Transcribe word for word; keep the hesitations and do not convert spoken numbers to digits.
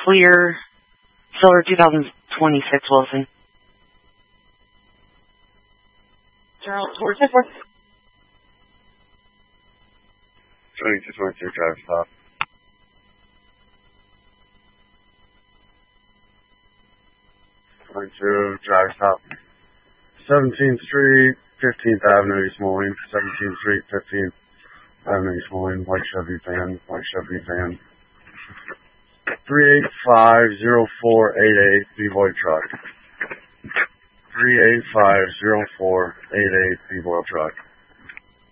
clear. Silver two thousand twenty-six Wilson. Turn out towards it. twenty-two twenty-two, drive stop. twenty-two, drive stop. seventeenth Street, fifteenth Avenue, East Moline. seventeenth Street, fifteenth Avenue, East Moline. White Chevy van, white Chevy van. three eight five zero four eight eight, B-Boy truck. three eight five zero four eight eight, B-Boy truck.